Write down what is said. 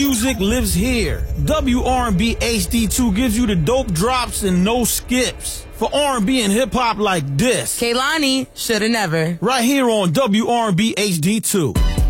music lives here. WRB HD2 gives you the dope drops and no skips. For R&B and hip-hop like this. Kehlani, shoulda never. Right here on WRB HD2.